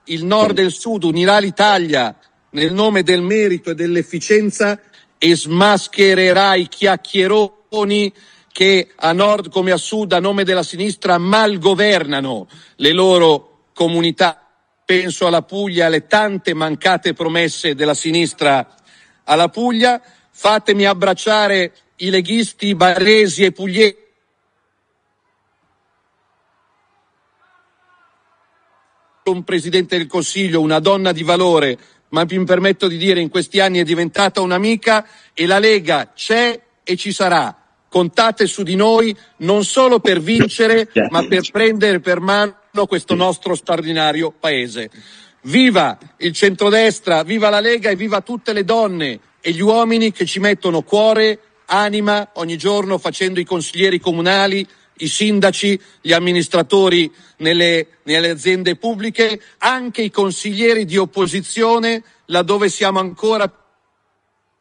il nord e il sud, unirà l'Italia nel nome del merito e dell'efficienza e smaschererà i chiacchieroni che a nord come a sud, a nome della sinistra, malgovernano le loro comunità. Penso alla Puglia, alle tante mancate promesse della sinistra alla Puglia. Fatemi abbracciare i leghisti baresi e pugliesi. Un Presidente del Consiglio, una donna di valore, ma mi permetto di dire in questi anni è diventata un'amica, e la Lega c'è e ci sarà. Contate su di noi non solo per vincere, ma per prendere per mano questo nostro straordinario paese. Viva il centrodestra, viva la Lega e viva tutte le donne e gli uomini che ci mettono cuore, anima ogni giorno facendo i consiglieri comunali, i sindaci, gli amministratori nelle aziende pubbliche, anche i consiglieri di opposizione laddove siamo ancora